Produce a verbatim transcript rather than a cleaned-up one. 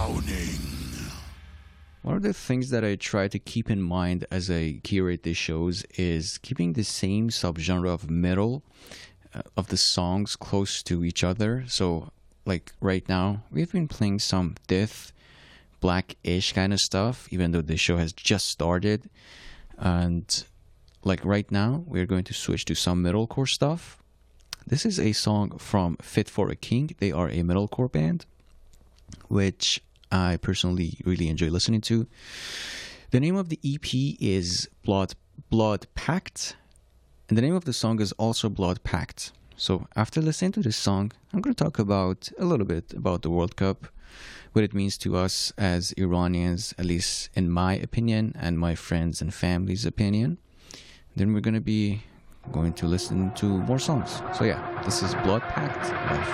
One of the things that I try to keep in mind as I curate these shows is keeping the same subgenre of metal uh, of the songs close to each other. So, like right now, we've been playing some death, black-ish kind of stuff, even though the show has just started. And like right now, we're going to switch to some metalcore stuff. This is a song from Fit for a King. They are a metalcore band, which I personally really enjoy listening to. The name of the E P is Blood Blood Pact, and the name of the song is also Blood Pact. So after listening to this song, I'm going to talk about a little bit about the World Cup, what it means to us as Iranians, at least in my opinion and my friends and family's opinion. Then we're going to be going to listen to more songs. So yeah, this is Blood Pact by